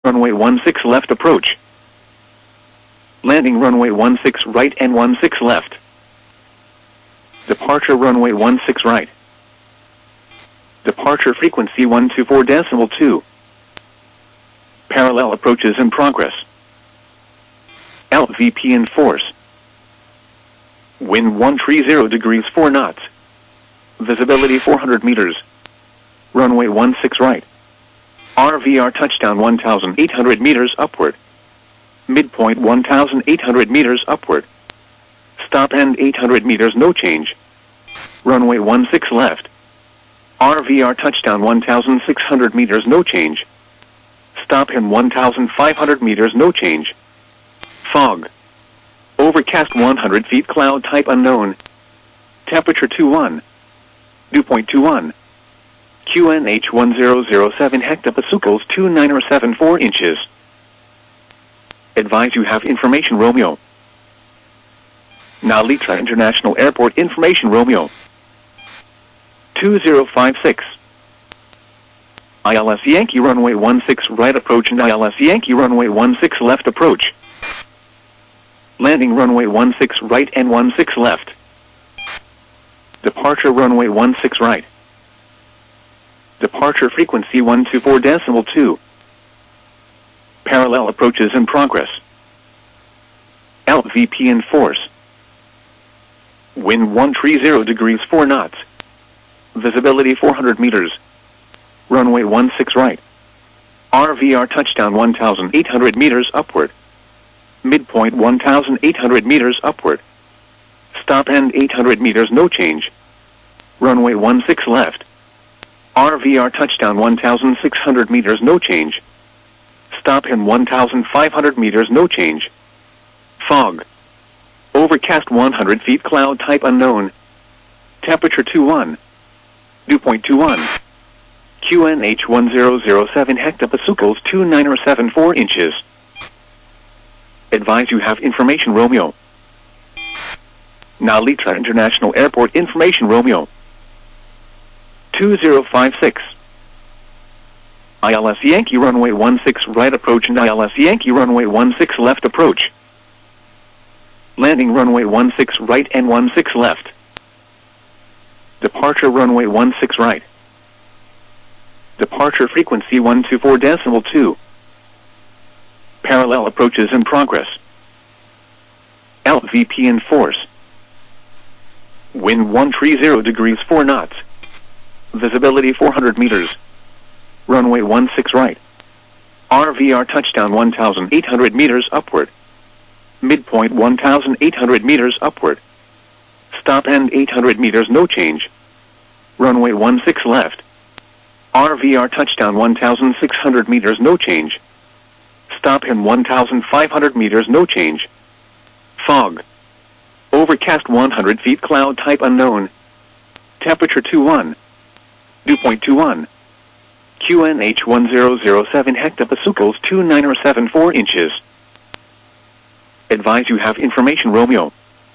runway 16 left approach. Landing runway 16 right and 16 left. Departure runway 16 right. Departure frequency 124.2. Parallel approaches in progress. LVP in force. Wind 130 degrees 4 knots. Visibility 400 meters. Runway 16 right. RVR touchdown 1,800 meters upward. Midpoint 1,800 meters upward. Stop end 800 meters no change. Runway 16 left. RVR touchdown 1,600 meters no change. Stop in 1,500 meters no change. Fog. Overcast 100 feet cloud type unknown. Temperature 21. Dew point 21. QNH 1007 hectopascals 2974 inches. Advise you have information Romeo. Nalita International Airport information Romeo. 2056. ILS Yankee runway 16 right approach and ILS Yankee runway 16 left approach. Landing runway 16 right and 16 left. Departure runway 16 right. Departure frequency 124.2. Parallel approaches in progress. LVP in force. Wind 130 degrees 4 knots. Visibility 400 meters. Runway 16 right. RVR touchdown 1,800 meters upward. Midpoint 1,800 meters upward. Stop end 800 meters no change. Runway 16 left. RVR touchdown 1,600 meters no change. Stop in 1,500 meters no change. Fog. Overcast 100 feet cloud type unknown. Temperature 21. Dew point 21. QNH 1007 hectopascals 2974 inches. Advise you have information Romeo. Nalita International Airport information Romeo. 2056. ILS Yankee runway 16 right approach and ILS Yankee runway 16 left approach. Landing runway 16 right and 16 left. Departure runway 16 right. Departure frequency 124.2. Parallel approaches in progress. LVP in force. Wind 130 degrees 4 knots. Visibility 400 meters. Runway 16 right. RVR touchdown 1,800 meters upward. Midpoint 1,800 meters upward. Stop end 800 meters no change. Runway 16 left. RVR touchdown 1,600 meters no change. Stop in 1,500 meters no change. Fog. Overcast 100 feet cloud type unknown. Temperature 21. Dew point 21. QNH 1007 hectopascals 2974 inches. Advise you have information Romeo.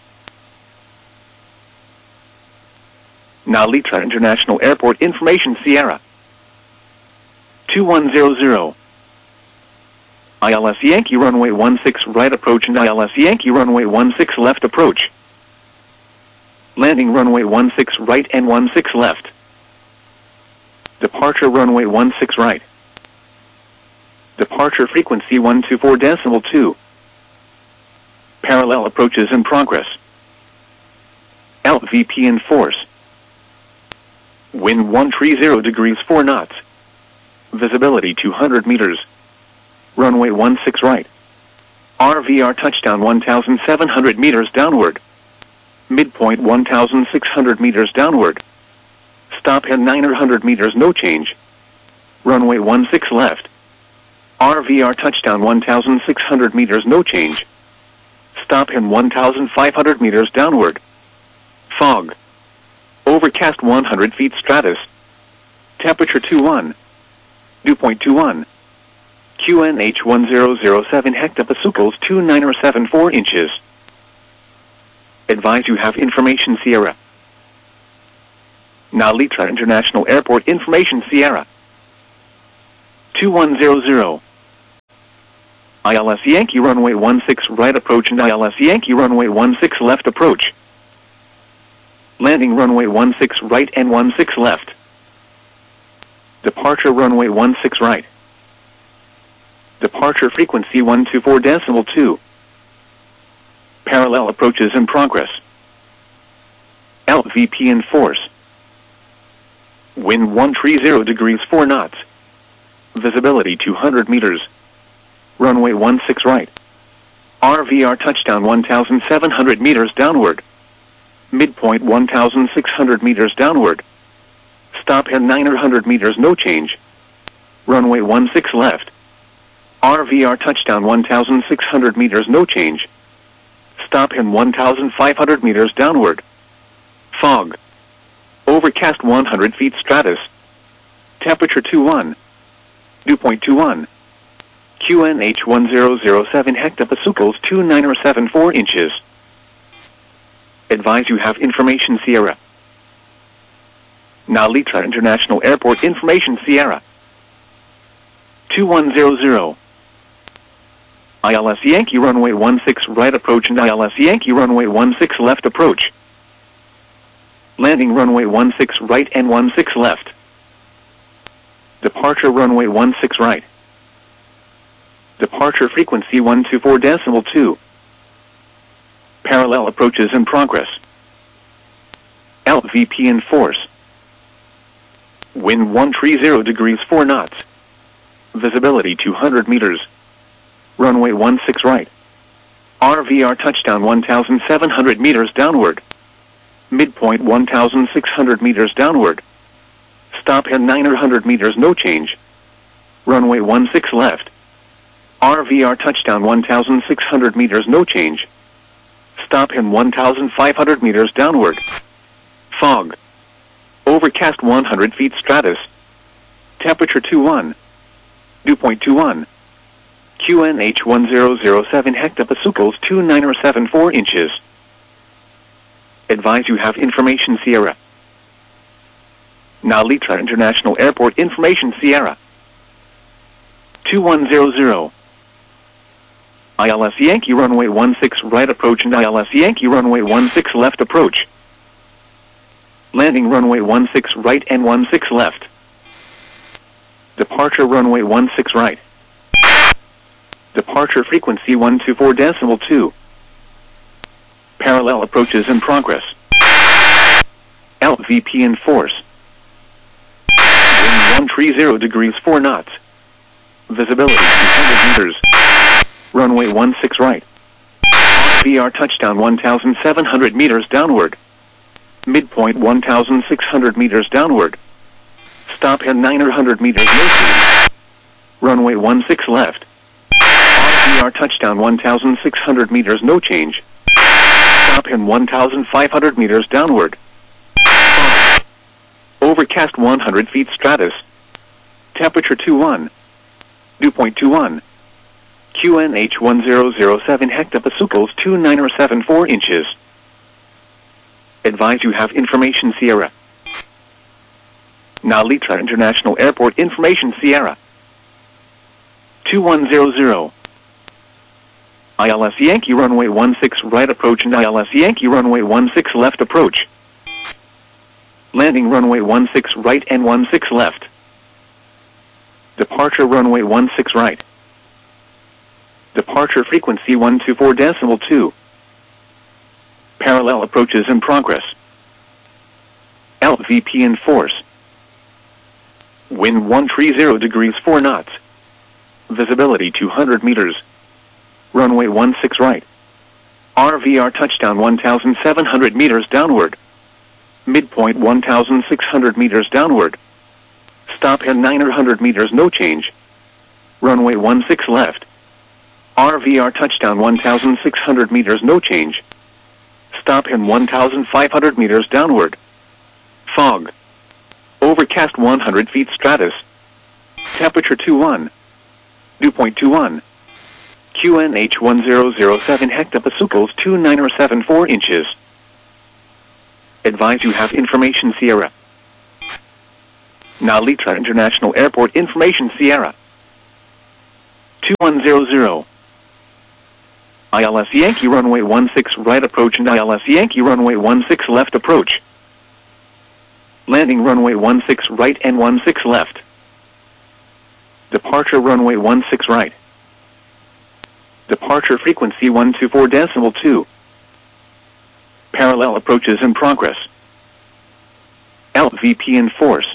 Nalita International Airport information Sierra. 2100. ILS Yankee runway 16 right approach and ILS Yankee runway 16 left approach. Landing runway 16 right and 16 left. Departure runway 16 right. Departure frequency 124.2. Parallel approaches in progress. LVP in force. Wind 130 degrees 4 knots. Visibility 200 meters. Runway 16 right. RVR touchdown 1,700 meters downward. Midpoint 1,600 meters downward. Stop at 900 meters no change. Runway 16 left. RVR touchdown 1,600 meters no change. Stop in 1,500 meters downward. Fog. Overcast 100 feet stratus. Temperature 21. Dew point 21. QNH 1007 hectopascals 2974 inches. Advise you have information Sierra. Nalita International Airport information Sierra. 2100. ILS Yankee runway 16 right approach and ILS Yankee runway 16 left approach. Landing runway 16 right and 16 left. Departure runway 16 right. Departure frequency 124.2. Parallel approaches in progress. LVP in force. Wind 130 degrees 4 knots. Visibility 200 meters. Runway 16 right. RVR touchdown 1,700 meters downward. Midpoint 1,600 meters downward. Stop at 900 meters no change. Runway 16 left. RVR touchdown 1,600 meters no change. Stop in 1,500 meters downward. Fog. Overcast 100 feet stratus. Temperature 21. Dew point 21. QNH 1007 hectopascals 2974 inches. Advise you have information Sierra. Nalitra International Airport information Sierra. 2100. ILS Yankee runway 16 right approach and ILS Yankee runway 16 left approach. Landing runway 16 right and 16 left. Departure runway 16 right. Departure frequency 124.2. Parallel approaches in progress. LVP in force. Wind 130 degrees 4 knots. Visibility 200 meters. Runway 16 right. RVR touchdown 1,700 meters downward. Midpoint 1,600 meters downward. Stop at 900 meters no change. Runway 16 left. RVR touchdown 1,600 meters no change. Stop in 1,500 meters downward. Fog. Overcast 100 feet stratus. Temperature 21. Dew point 21. QNH 1007 hectopascals 2974 inches. Advise you have information Sierra. Nalitra International Airport information Sierra. 2100. ILS Yankee runway 16 right approach and ILS Yankee runway 16 left approach. Landing runway 16 right and 16 left. Departure runway 16 right. Departure frequency 124.2. Parallel approaches in progress. LVP in force. Wind 130 degrees 4 knots. Visibility 200 meters. Runway 16 right. VR touchdown 1,700 meters downward. Midpoint 1,600 meters downward. Stop at 900 meters northward. Runway 16 left. VR touchdown 1,600 meters no change. Stop in 1,500 meters downward. Overcast 100 feet stratus. Temperature 21. Dew point 21. QNH 1007 hectopascals 2974 inches. Advise you have information Sierra. Nalitra International Airport information Sierra. 2100. ILS Yankee runway 16 right approach and ILS Yankee runway 16 left approach. Landing runway 16 right and 16 left. Departure runway 16 right. Departure frequency 124.2. Parallel approaches in progress. LVP in force. Wind 130 degrees 4 knots. Visibility 200 meters. Runway 16 right. RVR touchdown 1,700 meters downward. Midpoint 1,600 meters downward. Stop at 900 meters no change. Runway 16 left. RVR touchdown 1,600 meters no change. Stop in 1,500 meters downward. Fog. Overcast 100 feet stratus. Temperature 21. Dew point 21. QNH 1007 hectopascals 2974 inches. Advise you have information Sierra. Nalitra International Airport information Sierra. 2100. ILS Yankee runway 16 right approach and ILS Yankee runway 16 left approach. Landing runway 16 right and 16 left. Departure runway 16 right. Departure frequency 124.2. Parallel approaches in progress. LVP in force.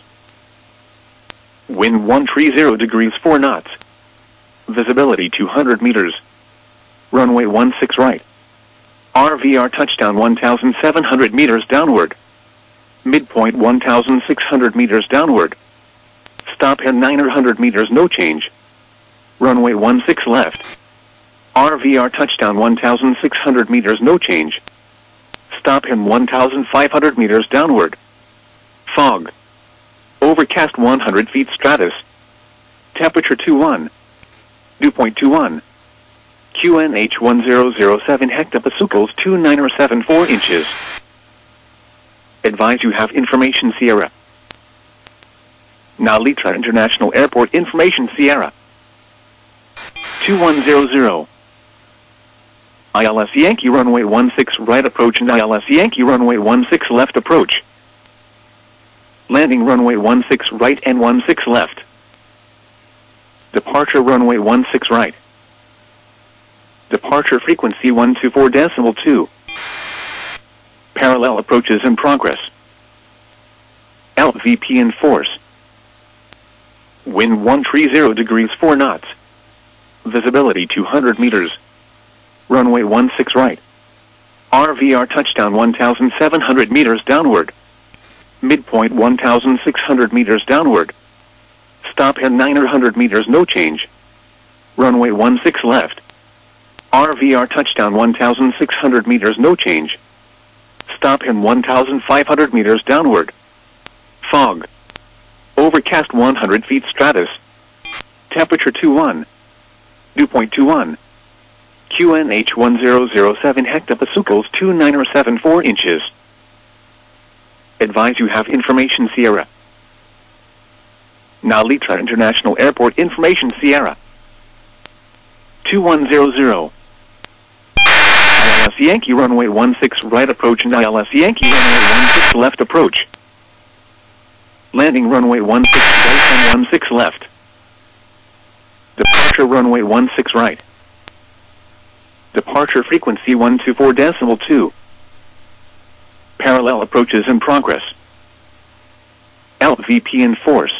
Wind 130 degrees 4 knots. Visibility 200 meters. Runway 16 right. RVR touchdown 1,700 meters downward. Midpoint 1,600 meters downward. Stop at 900 meters no change. Runway 16 left. RVR touchdown 1,600 meters no change. Stop him 1,500 meters downward. Fog. Overcast 100 feet stratus. Temperature 21. Dew point 21. QNH 1007 hectopascals 2974 inches. Advise you have information Sierra. Nalitra International Airport information Sierra. 2100. ILS Yankee runway 16 right approach and ILS Yankee runway 16 left approach. Landing runway 16 right and 16 left. Departure runway 16 right. Departure frequency 124.2. Parallel approaches in progress. LVP in force. Wind 130 degrees 4 knots. Visibility 200 meters. Runway 16 right. RVR touchdown 1,700 meters downward. Midpoint 1,600 meters downward. Stop at 900 meters no change. Runway 16 left. RVR touchdown 1,600 meters no change. Stop him 1,500 meters downward. Fog. Overcast 100 feet stratus. Temperature 21. Dew point 21. QNH 1007 hectopascals 2974 inches. Advise you have information Sierra. Nalitra International Airport information Sierra. 2100. ILS Yankee runway 16 right approach and ILS Yankee runway 16 left approach. Landing runway 16 right and 16 left. Departure runway 16 right. Departure frequency 124.2. Parallel approaches in progress. LVP in force.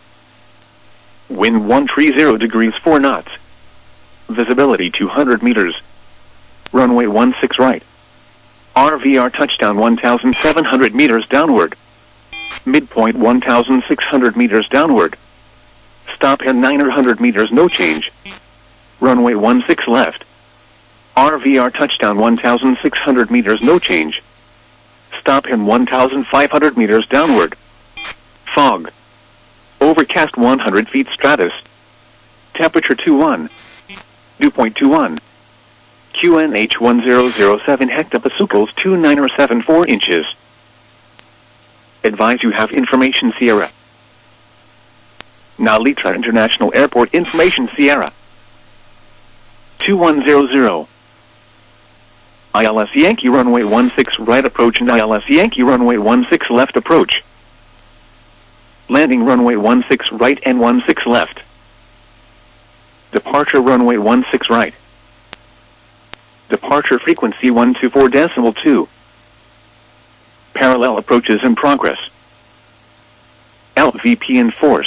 Wind 130 degrees 4 knots. Visibility 200 meters. Runway 16 right. RVR touchdown 1,700 meters downward. Midpoint 1,600 meters downward. Stop at 900 meters no change. Runway 16 left. RVR touchdown 1,600 meters no change. Stop him 1,500 meters downward. Fog. Overcast 100 feet stratus. Temperature 21. Dew point 21. QNH 1007 hectopascals 2974 inches. Advise you have information Sierra. Nalitra International Airport information Sierra. 2100. ILS Yankee runway 16 right approach and ILS Yankee runway 16 left approach. Landing runway 16 right and 16 left. Departure runway 16 right. Departure frequency 124.2. Parallel approaches in progress. LVP in force.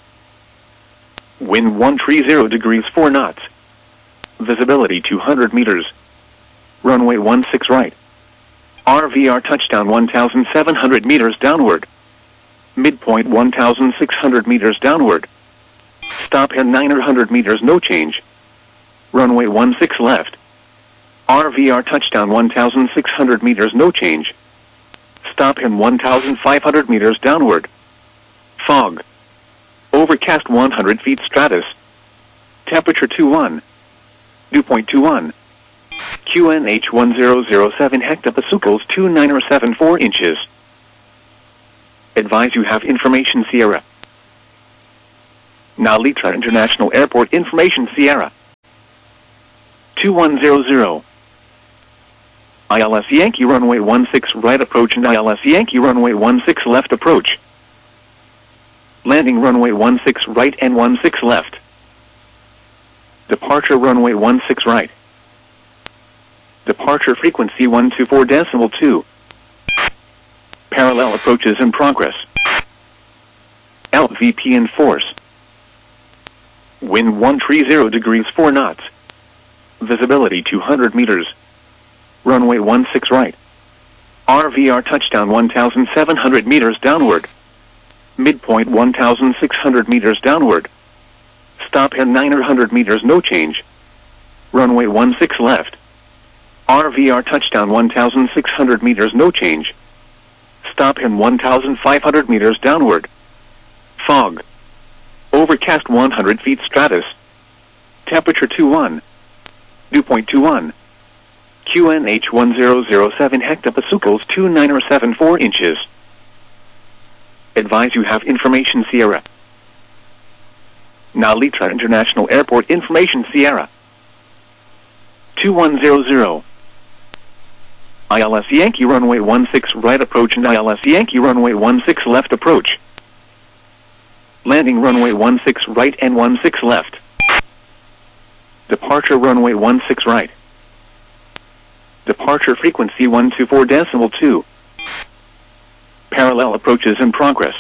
Wind 130 degrees 4 knots. Visibility 200 meters. Runway 16 right. RVR touchdown 1,700 meters downward. Midpoint 1,600 meters downward. Stop at 900 meters no change. Runway 16 left. RVR touchdown 1,600 meters no change. Stop him 1,500 meters downward. Fog. Overcast 100 feet stratus. Temperature 21. Dew point 21. QNH 1007 hectopascals 2974 inches. Advise you have information Sierra. Nalitra International Airport information Sierra. 2100. ILS Yankee runway 16 right approach and ILS Yankee runway 16 left approach. Landing runway 16 right and 16 left. Departure runway 16 right. Departure frequency 124.2. Parallel approaches in progress. LVP in force. Wind 130 degrees 4 knots. Visibility 200 meters. Runway 16 right. RVR touchdown 1,700 meters downward. Midpoint 1,600 meters downward. Stop at 900 meters no change. Runway 16 left. RVR touchdown 1,600 meters no change. Stop in 1,500 meters downward. Fog. Overcast 100 feet stratus. Temperature 21. Dew point 21. QNH 1007 hectopascals 2974 inches. Advise you have information Sierra. Nalitra International Airport information Sierra. 2100. ILS Yankee runway 16 right approach and ILS Yankee runway 16 left approach. Landing runway 16 right and 16 left. Departure runway 16 right. Departure frequency 124.2. Parallel approaches in progress.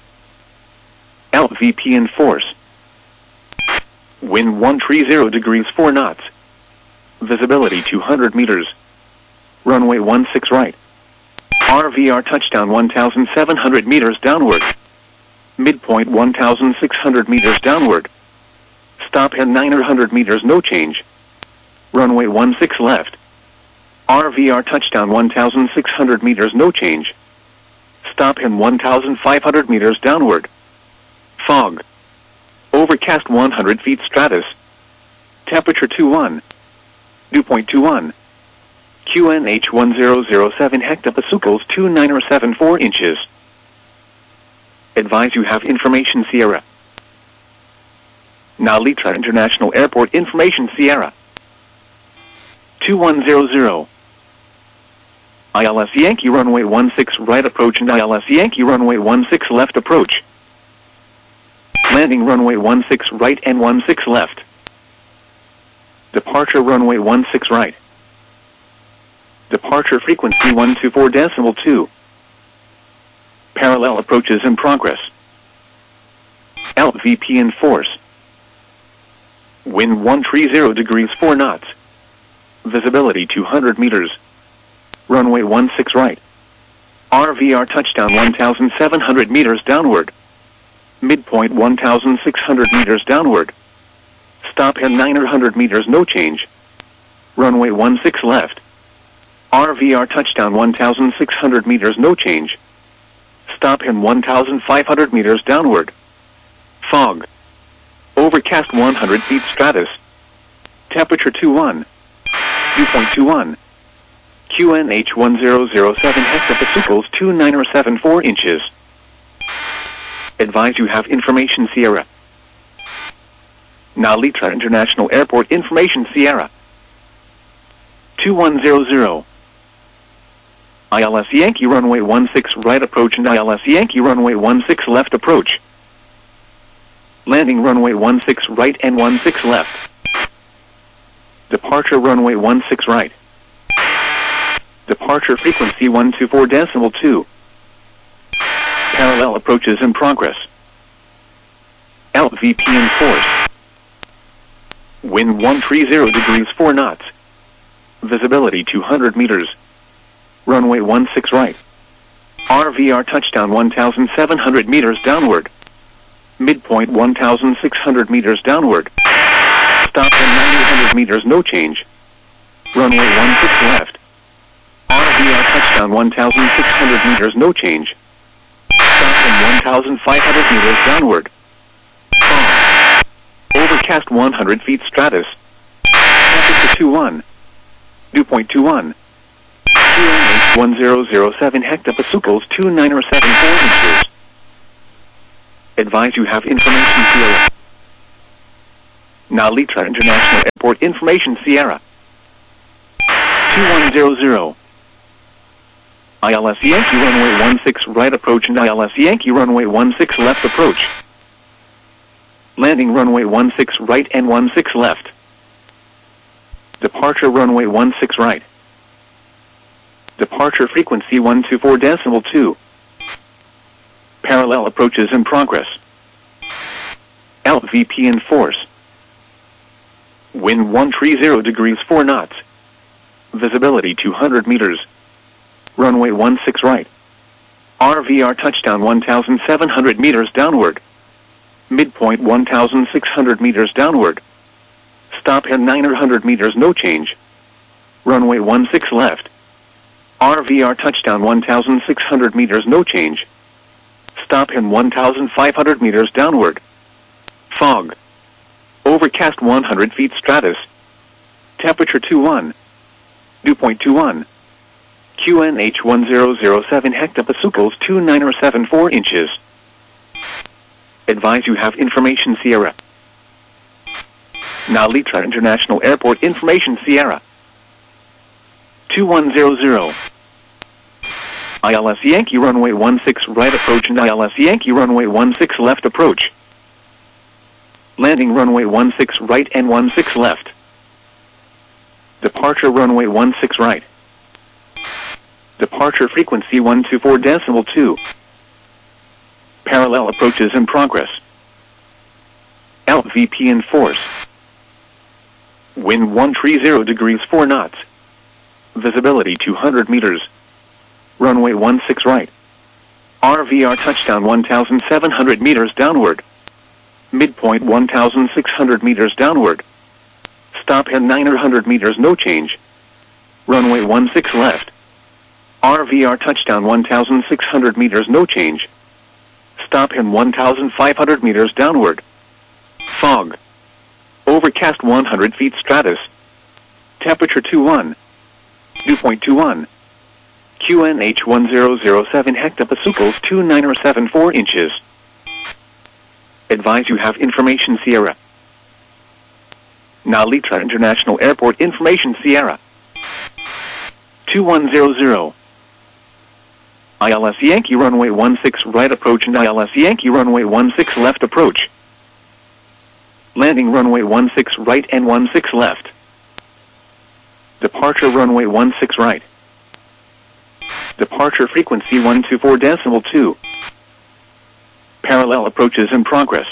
LVP in force. Wind 130 degrees 4 knots. Visibility 200 meters. Runway 16 right. RVR touchdown 1,700 meters downward. Midpoint 1,600 meters downward. Stop at 900 meters no change. Runway 16 left. RVR touchdown 1,600 meters no change. Stop in 1,500 meters downward. Fog. Overcast 100 feet stratus. Temperature 21. Dew point 21. QNH 1007 hectopascals 2974 inches. Advise you have information Sierra. Nalitra International Airport information Sierra. 2100. ILS Yankee runway 16 right approach and ILS Yankee runway 16 left approach. Landing runway 16 right and 16 left. Departure runway 16 right. Departure frequency 124.2. Parallel approaches in progress. LVP in force. Wind 130 degrees 4 knots. Visibility 200 meters. Runway 16 right. RVR touchdown 1,700 meters downward. Midpoint 1,600 meters downward. Stop at 900 meters no change. Runway 16 left. RVR touchdown 1,600 meters no change. Stop in 1,500 meters downward. Fog. Overcast 100 feet stratus. Temperature 21. Dew point 21. QNH 1007 hectopascals 2974 inches. Advise you have information Sierra. Nalitra International Airport information Sierra. 2100. ILS Yankee runway 16 right approach and ILS Yankee runway 16 left approach. Landing runway 16 right and 16 left. Departure runway 16 right. Departure frequency 124.2. Parallel approaches in progress. LVP in force. Wind 130 degrees 4 knots. Visibility 200 meters. Runway 16 right. RVR touchdown 1,700 meters downward. Midpoint 1,600 meters downward. Stop at 900 meters no change. Runway 16 left. RVR touchdown 1,600 meters no change. Stop in 1,500 meters downward. Fog. Overcast 100 feet stratus. Temperature 21. Dew point 21. QNH 1007 hectopascals 2974 inches. Advise you have information Sierra. Nalitra International Airport information Sierra. 2100. ILS Yankee runway 16 right approach and ILS Yankee runway 16 left approach. Landing runway 16 right and 16 left. Departure runway 16 right. Departure frequency 124.2. Parallel approaches in progress. LVP in force. Wind 130 degrees 4 knots. Visibility 200 meters. Runway 16 right. RVR touchdown 1,700 meters downward. Midpoint 1,600 meters downward. Stop at 900 meters no change. Runway 16 left. RVR touchdown 1,600 meters no change. Stop in 1,500 meters downward. Fog. Overcast 100 feet stratus. Temperature 21. Dew point 21. QNH 1007 hectopascals 2974 inches. Advise you have information Sierra. Nalitra International Airport information Sierra. 2100. ILS Yankee runway 16 right approach and ILS Yankee runway 16 left approach. Landing runway 16 right and 16 left. Departure runway 16 right. Departure frequency 124.2. Parallel approaches in progress. LVP in force. Wind 130 degrees 4 knots. Visibility 200 meters. Runway 16 right. RVR touchdown 1,700 meters downward. Midpoint 1,600 meters downward. Stop at 900 meters no change. Runway 16 left. RVR touchdown 1,600 meters no change. Stop in 1,500 meters downward. Fog. Overcast 100 feet stratus. Temperature 21. Dew point 21. QNH 1007 hectopascals 2974 inches. Advise you have information Sierra. Nalitra International Airport information Sierra. 2100. ILS Yankee runway 16 right approach and ILS Yankee runway 16 left approach. Landing runway 16 right and 16 left. Departure runway 16 right. Departure frequency 124.2. Parallel approaches in progress.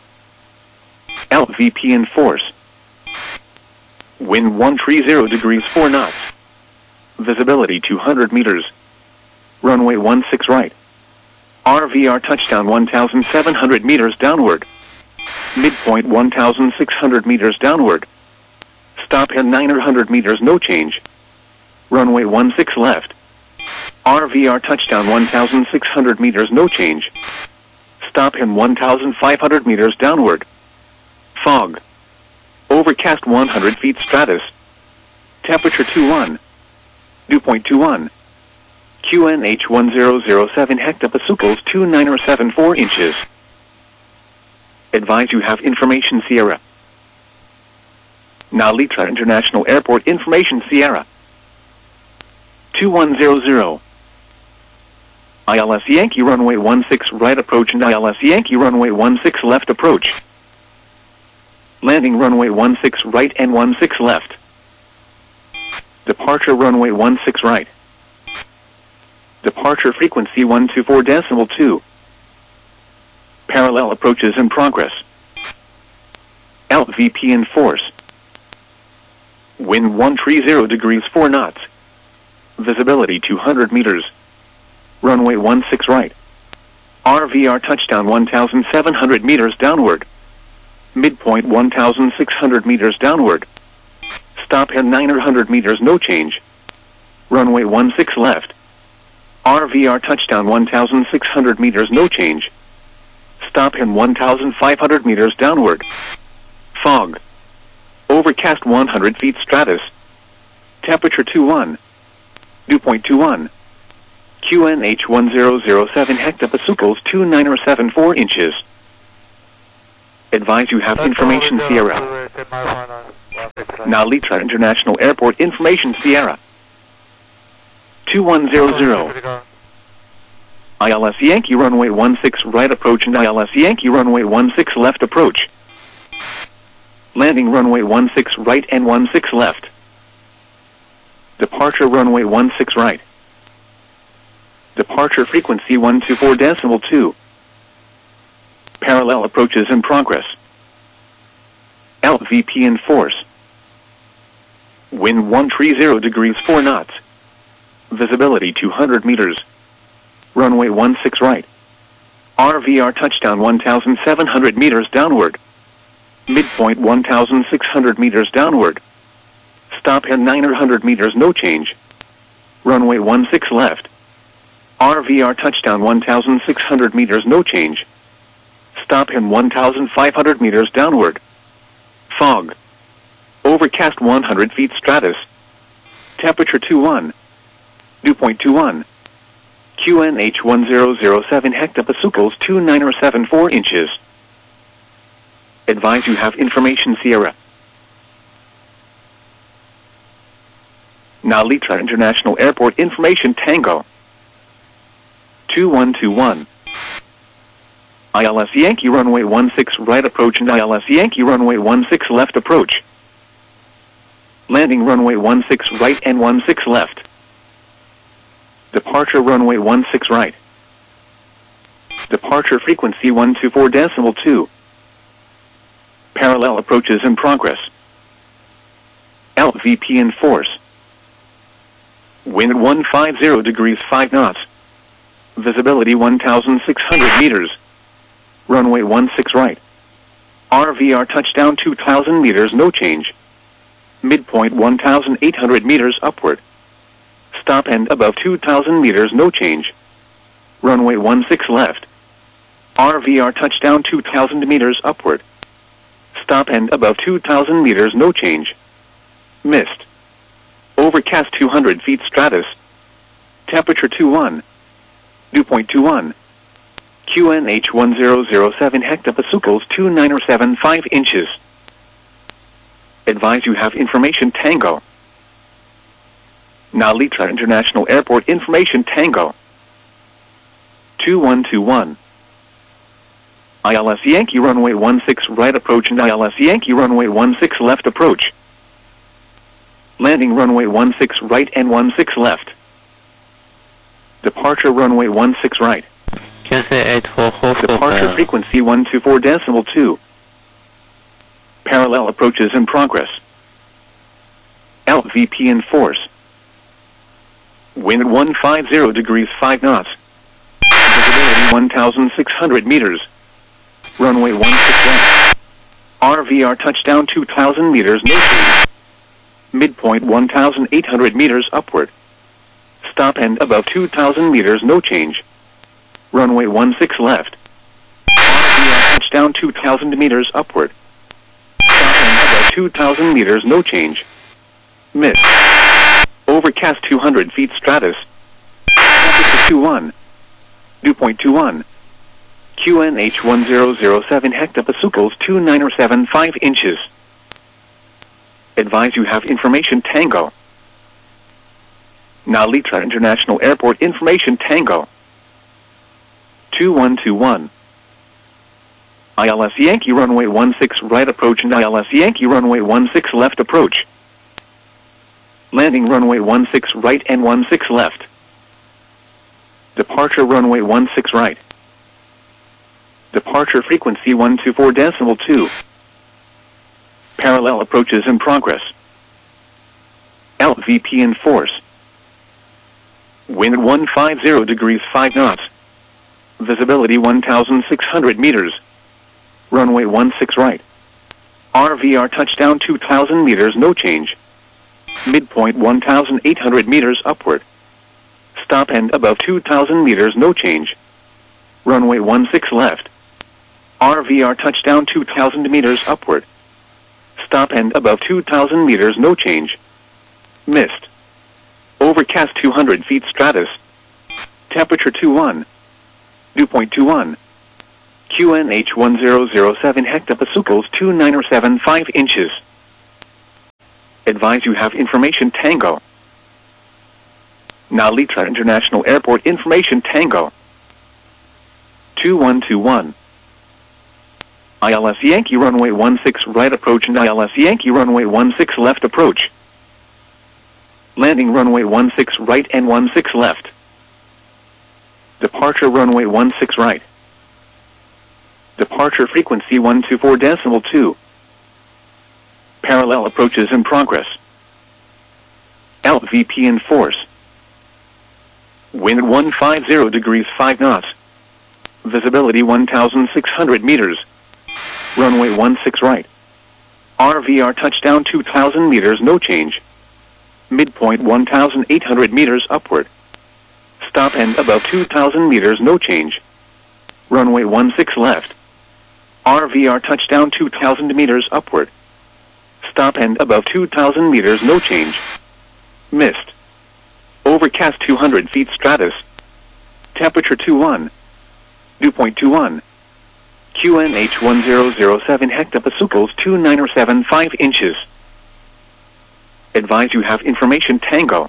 LVP in force. Wind 130 degrees 4 knots. Visibility 200 meters. Runway 16 right. RVR touchdown 1,700 meters downward. Midpoint 1,600 meters downward. Stop at 900 meters no change. Runway 16 left. RVR touchdown 1,600 meters no change. Stop in 1,500 meters downward. Fog. Overcast 100 feet stratus. Temperature 21. Dew point 21. QNH 1007 hectopascals 2974 inches. Advise you have information Sierra. Nalitra International Airport information Sierra. 2100. ILS Yankee runway 16 right approach and ILS Yankee runway 16 left approach. Landing runway 16 right and 16 left. Departure runway 16 right. Departure frequency 124.2. Parallel approaches in progress. LVP in force. Wind 130 degrees 4 knots. Visibility 200 meters. Runway 16 right. RVR touchdown 1,700 meters downward. Midpoint 1,600 meters downward. Stop at 900 meters no change. Runway 16 left. RVR touchdown 1,600 meters no change. Stop in 1,500 meters downward. Fog. Overcast 100 feet stratus. Temperature 21. Dew point 21. QNH 1007 hectopascals 2974 inches. Advise you have information Sierra. Nalitra International Airport information Sierra. 2100. ILS Yankee runway 16 right approach and ILS Yankee runway 16 left approach. Landing runway 16 right and 16 left. Departure runway 16 right. Departure frequency 124.2. Parallel approaches in progress. LVP in force. Wind 130 degrees 4 knots. Visibility 200 meters. Runway 16 right. RVR touchdown 1,700 meters downward. Midpoint 1,600 meters downward. Stop at 900 meters no change. Runway 16 left. RVR touchdown 1,600 meters no change. Stop in 1,500 meters downward. Fog. Overcast 100 feet stratus. Temperature 21. Dew point 21. QNH 1007 hectopascals 2974 inches. Advise you have information Sierra. Nalitra International Airport information Tango. 2121. ILS Yankee runway 16 right approach and ILS Yankee runway 16 left approach. Landing runway 16 right and 16 left. Departure runway 16 right. Departure frequency 124.2. Parallel approaches in progress. LVP in force. Wind 150 degrees 5 knots. Visibility 1,600 meters. Runway 16 right. RVR touchdown 2,000 meters no change. Midpoint 1,800 meters upward. Stop and above 2,000 meters no change. Runway 16 left. RVR touchdown 2,000 meters upward. Stop and above 2,000 meters no change. Mist. Overcast 200 feet stratus. Temperature 21. Dew point 21. QNH 1007 hectopascals 2975 inches. Advise you have information Tango. Nalitra International Airport information Tango. 2121. ILS Yankee runway 16 right approach and ILS Yankee runway 16 left approach. Landing runway 16 right and 16 left. Departure runway 16 right. Departure frequency 124.2. Parallel approaches in progress. LVP in force. Wind 150 degrees 5 knots. Visibility 1,600 meters. Runway 16 right. RVR touchdown 2,000 meters no change. Midpoint 1,800 meters upward. Stop and above 2,000 meters no change. Runway 16 left. RVR touchdown 2,000 meters upward. Stop and above 2,000 meters no change. Mist. Overcast 200 feet stratus. Temperature 21. Dew point 21. QNH 1007 hectopascals 2975 inches. Advise you have information Tango. Nalitra International Airport information Tango. 2121. ILS Yankee runway 16 right approach and ILS Yankee runway 16 left approach. Landing runway 16 right and 16 left. Departure runway 16 right. Departure frequency 124.2. Parallel approaches in progress. LVP in force. Wind 150 degrees 5 knots. Visibility 1,600 meters. Runway 16 right. RVR touchdown 2,000 meters no change. Midpoint 1,800 meters upward. Stop and above 2,000 meters no change. Runway 16 left. RVR touchdown 2,000 meters upward. Stop and above 2,000 meters no change. Mist. Overcast 200 feet stratus. Temperature 21. Dew point 21. QNH 1007 hectopascals 2975 inches. Advise you have information Tango. Nalitra International Airport information Tango 2121. ILS Yankee runway 16 right approach and ILS Yankee runway 16 left approach. Landing runway 16 right and 16 left. Departure runway 16 right. Departure frequency 124.2. Parallel approaches in progress. LVP in force. Wind 150 degrees 5 knots. Visibility 1,600 meters. Runway 16 right. RVR touchdown 2,000 meters no change. Midpoint 1,800 meters upward. Stop and above 2,000 meters no change. Runway 16 left. RVR touchdown 2,000 meters upward. Stop and above 2,000 meters no change. Mist. Overcast 200 feet stratus. Temperature 21. Dew point 21. QNH 1007 hectopascals 2975 inches. Advise you have information Tango.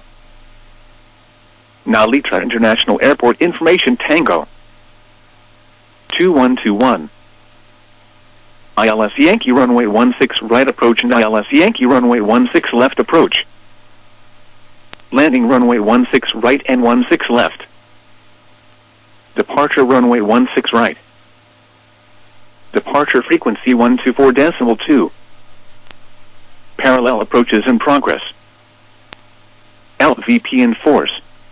Nalitra International Airport information Tango 2121. ILS Yankee runway 16 right approach and ILS Yankee runway 16 left approach. Landing runway 16 right and 16 left. Departure runway 16 right. Departure frequency 124.2. Parallel approaches in progress. LVP in force.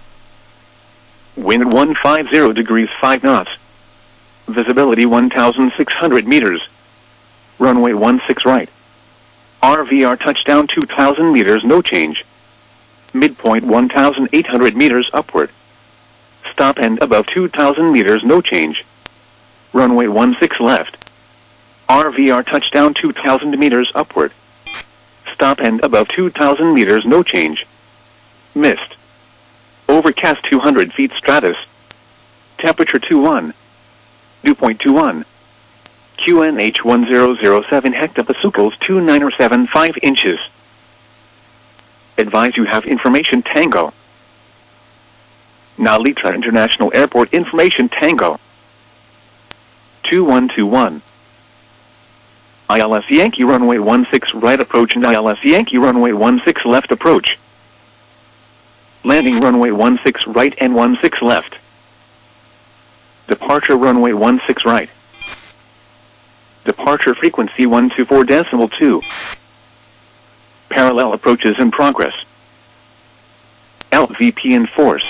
Wind 150 degrees 5 knots. Visibility 1,600 meters. Runway 16 right. RVR touchdown 2,000 meters no change. Midpoint 1,800 meters upward. Stop and above 2,000 meters no change. Runway 16 left. RVR touchdown 2,000 meters upward. Stop and above 2,000 meters no change. Mist. Overcast 200 feet stratus. Temperature 21. Dew point 21. QNH 1007 hectopascals 2975 inches. Advise you have information Tango. Nalitra International Airport information Tango 2121. ILS Yankee runway 16 right approach and ILS Yankee runway 16 left approach. Landing runway 16 right and 16 left. Departure runway 16 right. Departure frequency 124.2. Parallel approaches in progress. LVP in force.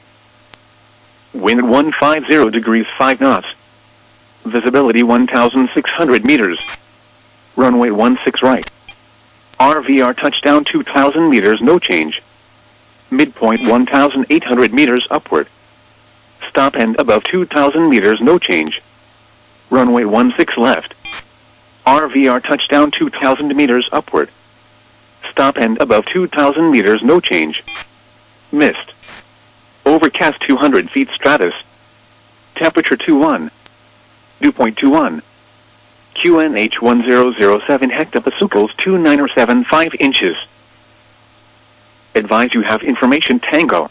Wind 150 degrees 5 knots. Visibility 1,600 meters. Runway 16 right. RVR touchdown 2,000 meters no change. Midpoint 1,800 meters upward. Stop and above 2,000 meters no change. Runway 16 left. RVR touchdown 2,000 meters upward. Stop and above 2,000 meters no change. Mist. Overcast 200 feet stratus. Temperature 21. Dew point 21. QNH 1007 hectopascals 2975 inches. Advise you have information Tango.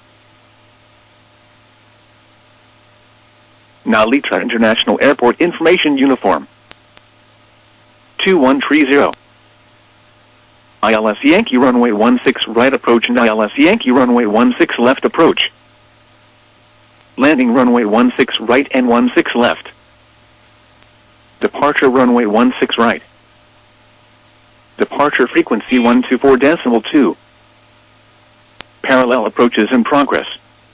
Nalitra International Airport information uniform 2130. ILS Yankee runway 16 right approach and ILS Yankee runway 16 left approach. Landing runway 16 right and 16 left. Departure runway 16 right. Departure frequency 124.2. Parallel approaches in progress.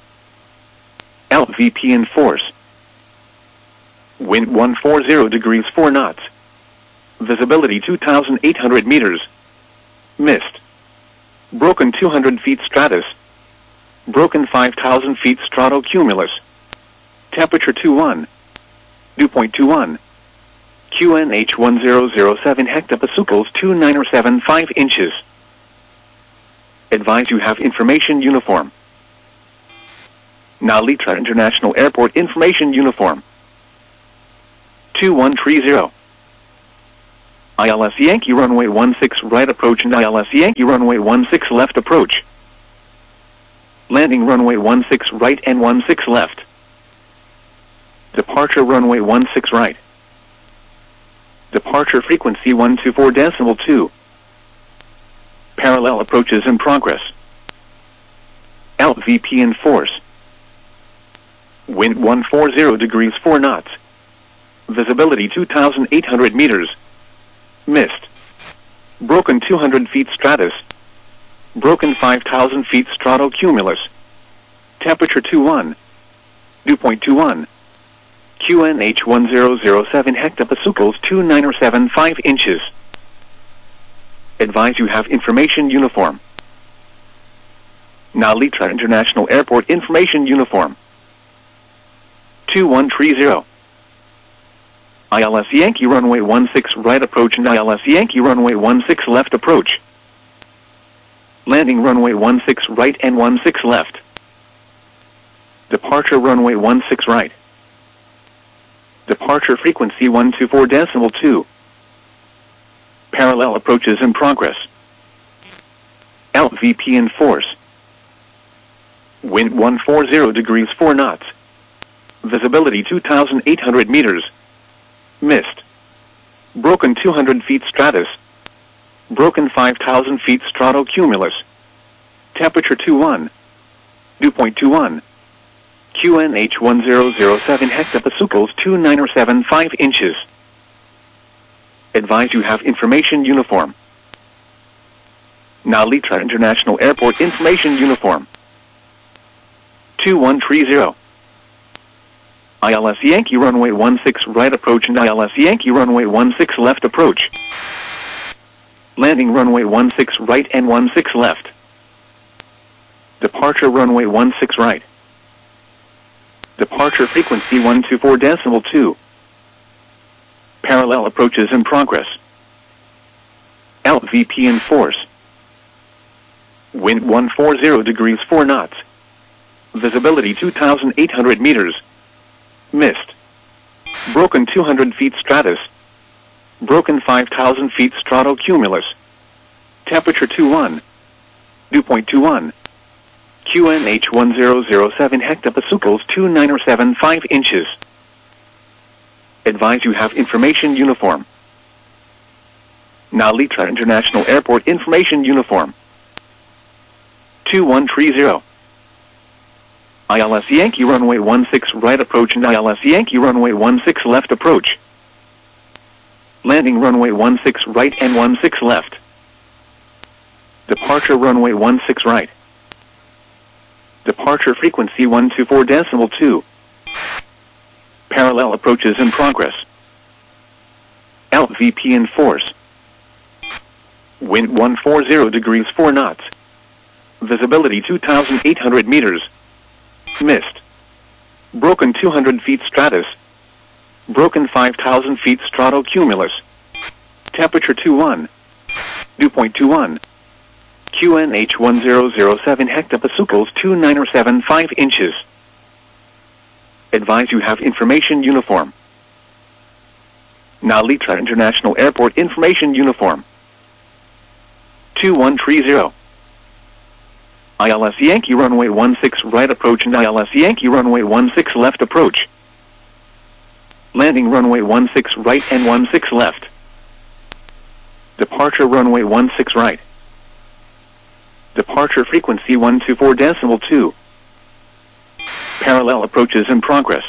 LVP in force. Wind 140 degrees 4 knots. Visibility 2,800 meters. Mist. Broken 200 feet stratus. Broken 5,000 feet stratocumulus. Temperature 21. Dew point 21. QNH 1007 hectopascals 2975 inches. Advise you have information uniform. Nalitra International Airport information uniform 2130. ILS Yankee runway 16 right approach and ILS Yankee runway 16 left approach. Landing runway 16 right and 16 left. Departure runway 16 right. Departure frequency 124.2. Parallel approaches in progress. LVP in force. Wind 140 degrees 4 knots. Visibility 2,800 meters. Mist. Broken 200 feet stratus. Broken 5,000 feet stratocumulus. Temperature 21. Dew point 21. QNH 1007 hectopascals 2975 inches. Advise you have information uniform. Nalitra International Airport information uniform. 2130. ILS Yankee runway 16 right approach and ILS Yankee runway 16 left approach. Landing runway 16 right and 16 left. Departure runway 16 right. Departure frequency 124.2. Parallel approaches in progress. LVP in force. Wind 140 degrees 4 knots. Visibility 2,800 meters. Mist. Broken 200 feet stratus. Broken 5,000 feet stratocumulus. Temperature 21. Dew point 21. QNH 1007 hectopascals 2975 inches. Advise you have information uniform. Nalitra International Airport information uniform. 2130. ILS Yankee runway 16 right approach and ILS Yankee runway 16 left approach. Landing runway 16 right and 16 left. Departure runway 16 right. Departure frequency 124.2. Parallel approaches in progress. LVP in force. Wind 140 degrees 4 knots. Visibility 2,800 meters. Mist. Broken 200 feet stratus. Broken 5,000 feet stratocumulus. Temperature 21. Dew point 21. QNH 1007 hectopascals 2975 inches. Advise you have information uniform. Nalitra International Airport information uniform. 2130. ILS Yankee runway 16 right approach and ILS Yankee runway 16 left approach. Landing runway 16 right and 16 left. Departure runway 16 right. Departure frequency 124.2. Parallel approaches in progress. LVP in force. Wind 140 degrees 4 knots. Visibility 2,800 meters. Mist. Broken 200 feet stratus. Broken 5,000 feet stratocumulus. Temperature 21. Dew point 21. QNH 1007 hectopascals 2975 inches. Advise you have information uniform. Nalitra International Airport information uniform. 2130. ILS Yankee runway 16 right approach and ILS Yankee runway 16 left approach. Landing runway 16 right and 16 left. Departure runway 16 right. Departure frequency 124.2. Parallel approaches in progress.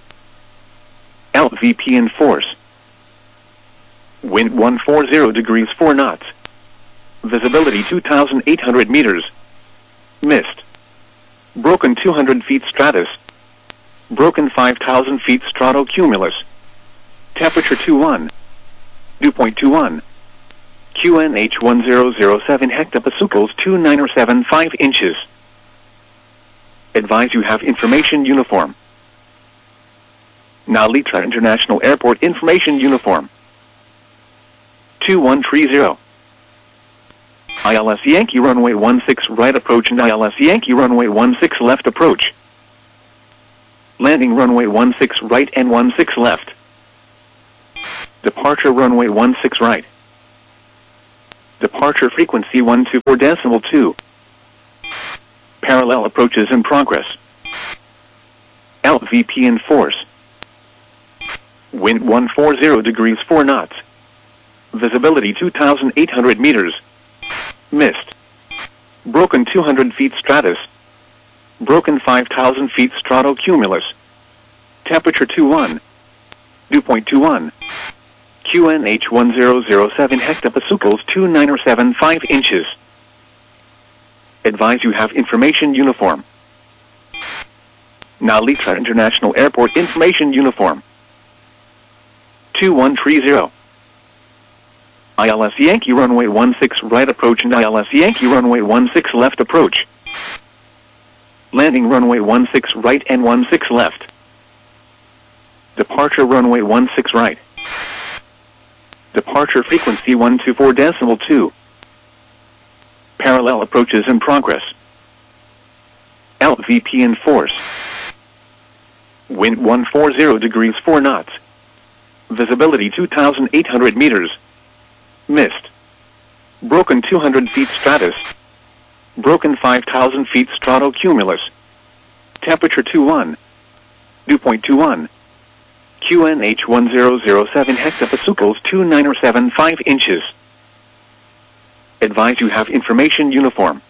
LVP in force. Wind 140 degrees 4 knots. Visibility 2,800 meters. Mist. Broken 200 feet stratus. Broken 5,000 feet stratocumulus. Temperature 21. Dew point 21. QNH 1007 hectopascals 2975 inches. Advise you have information uniform. Nalitra International Airport information uniform. 2130. ILS Yankee runway 16 right approach and ILS Yankee runway 16 left approach. Landing runway 16 right and 16 left. Departure runway 16 right. Departure frequency 124.2. Parallel approaches in progress. LVP in force. Wind 140 degrees 4 knots. Visibility 2,800 meters. Mist. Broken 200 feet stratus. Broken 5,000 feet stratocumulus. Temperature 21. Dew point 21. QNH 1007 hectopascals 2975 inches. Advise you have information uniform. Nalitra International Airport information uniform. 2130. ILS Yankee runway 16 right approach and ILS Yankee runway 16 left approach. Landing runway 16 right and 16 left. Departure runway 16 right. Departure frequency 124.2. Parallel approaches in progress. LVP in force. Wind 140 degrees 4 knots. Visibility 2,800 meters. Mist. Broken 200 feet stratus. Broken 5,000 feet stratocumulus. Temperature 21. Dew point 21. QNH 1007 hectopascals 2975 inches. Advise you have information uniform.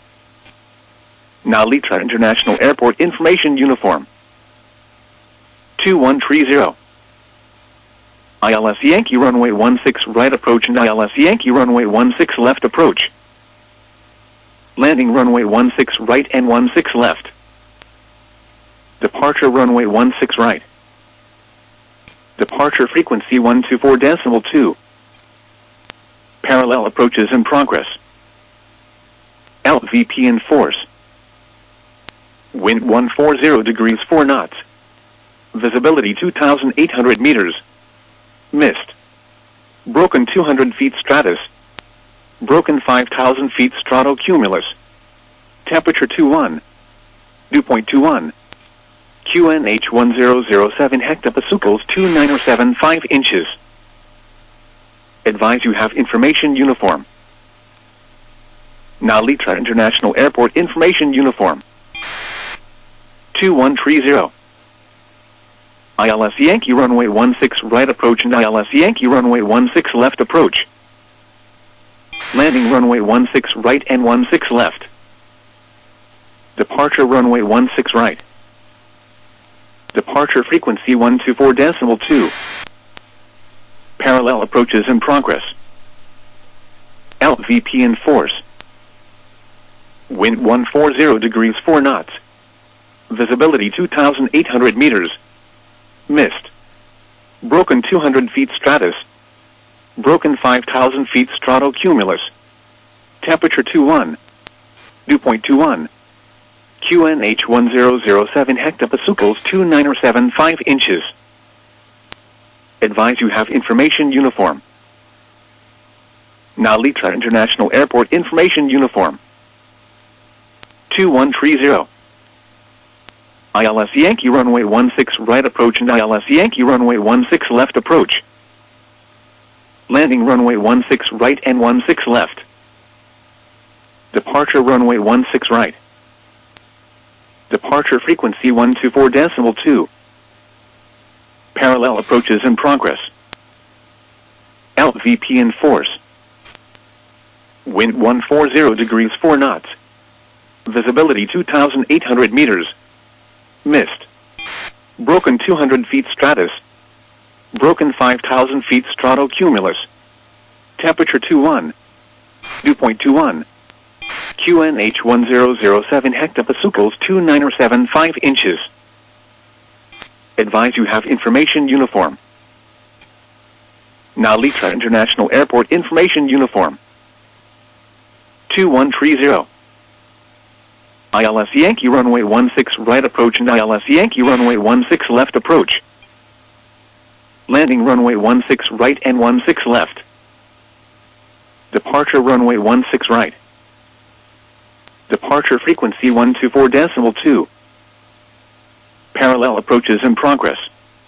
Nalitra International Airport information uniform. 2130. ILS Yankee runway 16 right approach and ILS Yankee runway 16 left approach. Landing runway 16 right and 16 left. Departure runway 16 right. Departure frequency 124.2. Parallel approaches in progress. LVP in force. Wind 140 degrees 4 knots. Visibility 2,800 meters. Mist. Broken 200 feet stratus. Broken 5,000 feet stratocumulus. Temperature 21. Dew point 21. QNH 1007 hectopascals 2975 inches. Advise you have information uniform. Nalitra International Airport information uniform. 2130. ILS Yankee runway 16 right approach and ILS Yankee runway 16 left approach. Landing runway 16 right and 16 left. Departure runway 16 right. Departure frequency 124.2. Parallel approaches in progress. LVP in force. Wind 140 degrees 4 knots. Visibility 2,800 meters. Mist. Broken 200 feet stratus. Broken 5,000 feet stratocumulus. Temperature 21. Dew point 21. QNH 1007 hectopascals 2975 inches. Advise you have information uniform. Nalitra International Airport information uniform. 2130. ILS Yankee runway 16 right approach and ILS Yankee runway 16 left approach. Landing runway 16 right and 16 left. Departure runway 16 right. Departure frequency 124.2. Parallel approaches in progress. LVP in force. Wind 140 degrees 4 knots. Visibility 2,800 meters. Mist. Broken 200 feet stratus. Broken 5,000 feet stratocumulus. Temperature 21. Dew point 21. QNH 1007 hectopascals 2975 inches. Advise you have information uniform. Nalitra International Airport information uniform. 2130. ILS Yankee runway 16 right approach and ILS Yankee runway 16 left approach. Landing runway 16 right and 16 left. Departure runway 16 right. Departure frequency 124.2. Parallel approaches in progress.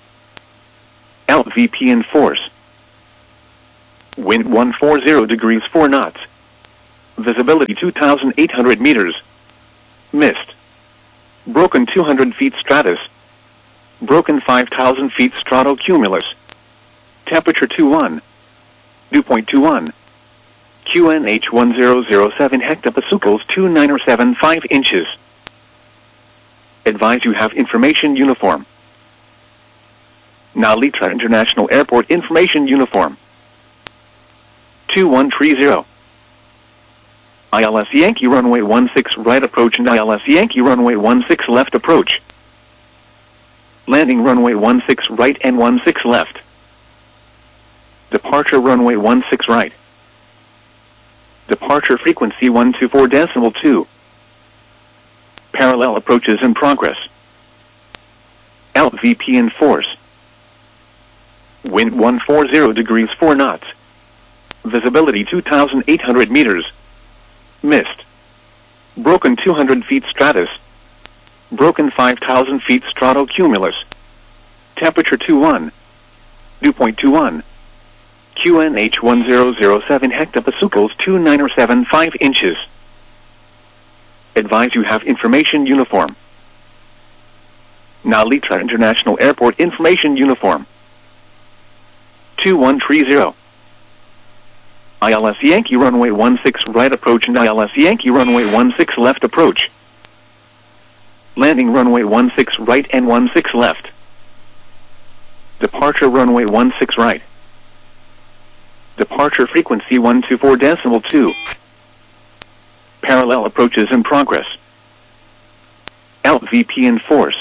LVP in force. Wind 140 degrees 4 knots. Visibility 2,800 meters. Missed. Broken 200 feet stratus. Broken 5,000 feet stratocumulus. Temperature 21. Dew point 21. QNH 1007 hectopascals 2975 inches. Advise you have information uniform. Nalitra International Airport information uniform. 2130. ILS Yankee runway 16 right approach and ILS Yankee runway 16 left approach. Landing runway 16 right and 16 left. Departure runway 16 right. Departure frequency 124.2. Parallel approaches in progress. LVP in force. Wind 140 degrees 4 knots. Visibility 2,800 meters. Missed. Broken 200 feet stratus. Broken 5,000 feet stratocumulus. Temperature 21. Dew point 21. QNH 1007 hectopascals 2975 inches. Advise you have information uniform. Nalitra International Airport information uniform. 2130. ILS Yankee runway 16 right approach and ILS Yankee runway 16 left approach. Landing runway 16 right and 16 left. Departure runway 16 right. Departure frequency 124.2. Parallel approaches in progress. LVP in force.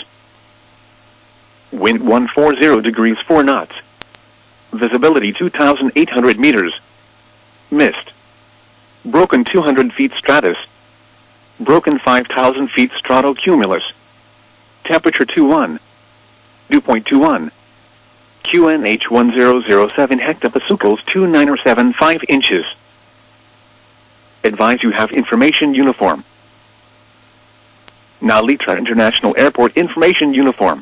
Wind 140 degrees 4 knots. Visibility 2,800 meters. Missed. Broken 200 feet stratus. Broken 5,000 feet stratocumulus. Temperature 21. Dew point 21. QNH 1007 hectopascals 2975 inches. Advise you have information uniform. Nalitra International Airport information uniform.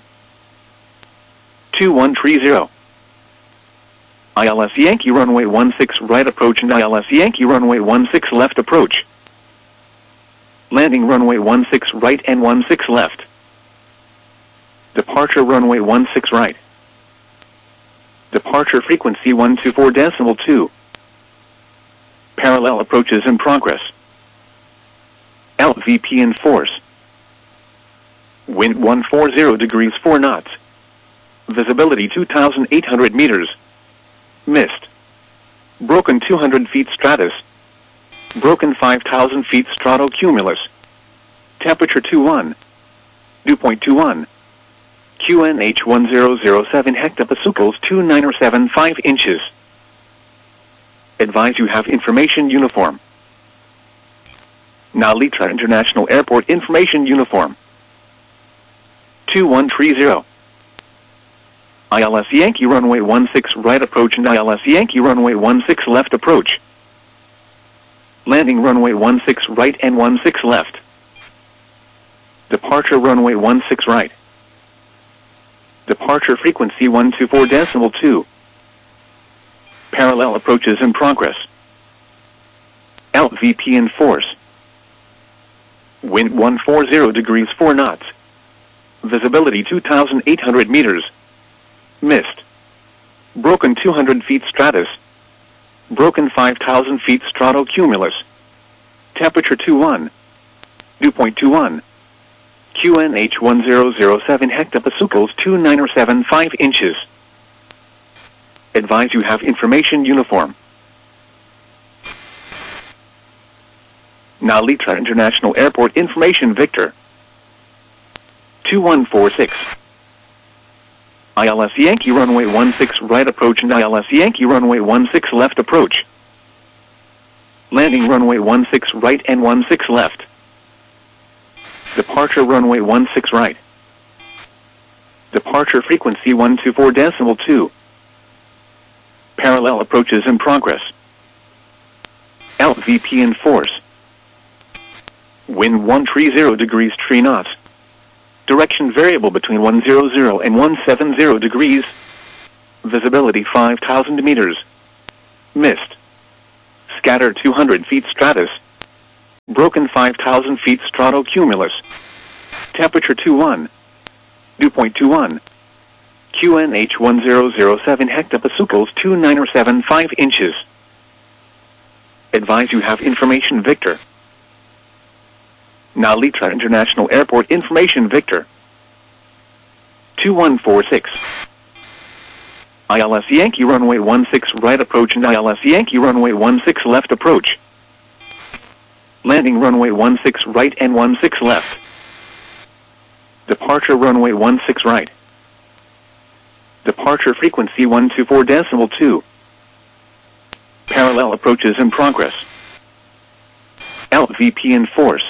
2130. ILS Yankee runway 16 right approach and ILS Yankee runway 16 left approach. Landing runway 16 right and 16 left. Departure runway 16 right. Departure frequency 124.2. Parallel approaches in progress. LVP in force. Wind 140 degrees 4 knots. Visibility 2,800 meters. Missed. Broken 200 feet stratus. Broken 5,000 feet stratocumulus. Temperature 21. Dew point 21. QNH 1007 hectopascals 2975 inches. Advise you have information uniform. Nalitra International Airport information uniform. 2130. ILS Yankee runway 16 right approach and ILS Yankee runway 16 left approach. Landing runway 16 right and 16 left. Departure runway 16 right. Departure frequency 124.2. Parallel approaches in progress. LVP in force. Wind 140 degrees 4 knots. Visibility 2,800 meters. Missed. Broken 200 feet stratus. Broken 5,000 feet stratocumulus. Temperature 21. Dew point 21. QNH 1007 hectopascals 2975 inches. Advise you have information uniform. Nalitra International Airport information Victor. 2146. ILS Yankee runway 16 right approach and ILS Yankee runway 16 left approach. Landing runway 16 right and 16 left. Departure runway 16 right. Departure frequency 124.2. Parallel approaches in progress. LVP in force. Wind 130 degrees 3 knots. Direction variable between 100 and 170 degrees. Visibility 5,000 meters. Missed. Scatter 200 feet stratus. Broken 5,000 feet stratocumulus. Temperature 21. Dew point 21. QNH 1007 hectopascals 2975 inches. Advise you have information Victor. Nalitra International Airport information Victor. 2146. ILS Yankee runway 16 right approach and ILS Yankee runway 16 left approach. Landing runway 16 right and 16 left. Departure runway 16 right. Departure frequency 124.2. Parallel approaches in progress. LVP in force.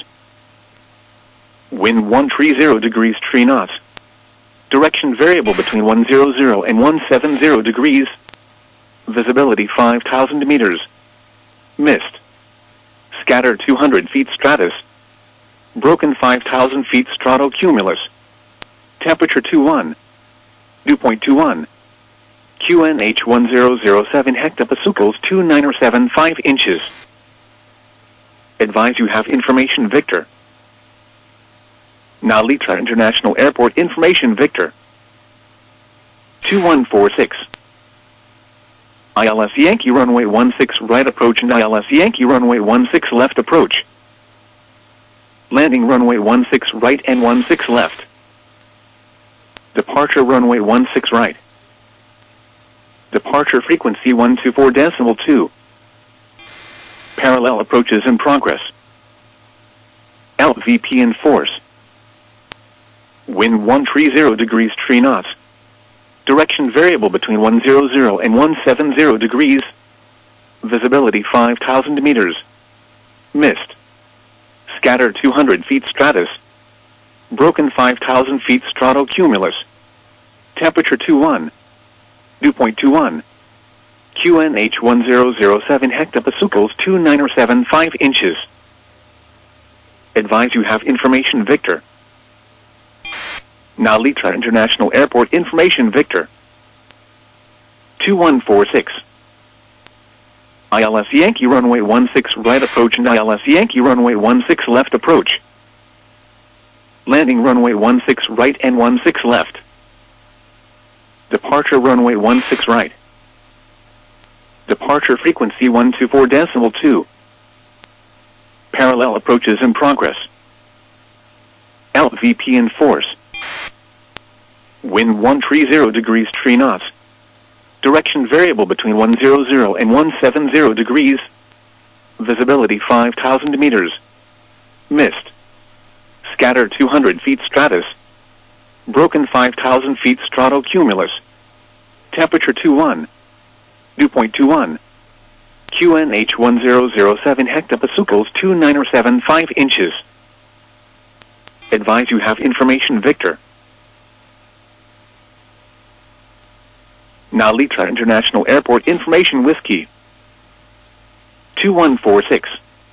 Wind 130 degrees 3 knots. Direction variable between 100 and 170 degrees. Visibility 5,000 meters. Mist. Scatter 200 feet stratus. Broken 5,000 feet stratocumulus. Temperature 21. Dew point 21. QNH 1007 hectopascals 2975 inches. Advise you have information Victor. Nalitra International Airport information Victor. 2146. ILS Yankee runway 16 right approach and ILS Yankee runway 16 left approach. Landing runway 16 right and 16 left. Departure runway 16 right. Departure frequency 124.2. Parallel approaches in progress. LVP in force. Wind 130 degrees 3 knots. Direction variable between 100 and 170 degrees. Visibility 5,000 meters. Mist. Scatter 200 feet stratus. Broken 5,000 feet stratocumulus. Temperature 21. Dew point 21. QNH 1007 hectopascals 2975 inches. Advise you have information Victor. Nalitra International Airport information Victor. 2146. ILS Yankee runway 16 right approach and ILS Yankee runway 16 left approach. Landing runway 16 right and 16 left. Departure runway 16 right. Departure frequency 124.2. Parallel approaches in progress. LVP in force. Wind 130 degrees 3 knots. Direction variable between 100 and 170 degrees. Visibility 5,000 meters. Mist. Scatter 200 feet stratus. Broken 5,000 feet stratocumulus. Temperature 21. Dew point 21. QNH 1007 hectopascals 2975 inches. Advise you have information Victor. Nalitra International Airport information Whiskey. 2146.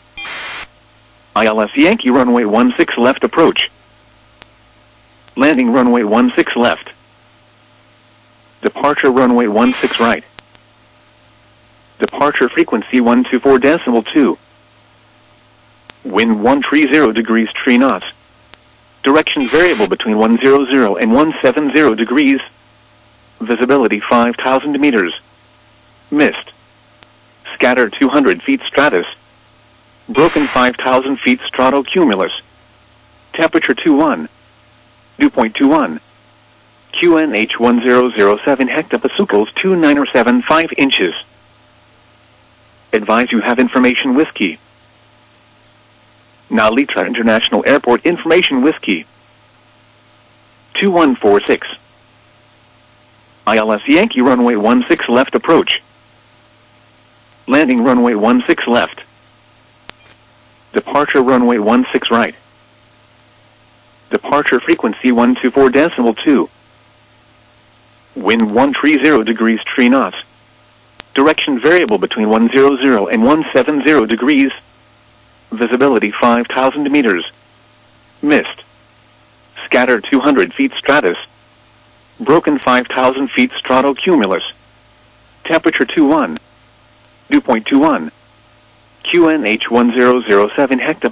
ILS Yankee runway 16 left approach. Landing runway 16 left. Departure runway 16 right. Departure frequency 124.2. Wind 130 degrees 3 knots. Direction variable between 100 and 170 degrees. Visibility 5,000 meters. Mist. Scatter 200 feet stratus. Broken 5,000 feet stratocumulus. Temperature 21. Dew point 21. QNH 1007 hectopascals 2975 inches. Advise you have information Whiskey. Nalitra International Airport information Whiskey. 2146. ILS Yankee runway 16 left approach. Landing runway 16 left. Departure runway 16 right. Departure frequency 124.2. Wind 130 degrees 3 knots. Direction variable between 100 and 170 degrees. Visibility 5,000 meters. Mist. Scatter 200 feet stratus. Broken 5,000 feet stratocumulus. Temperature 21. Dew point 21. QNH 1007 hectopascals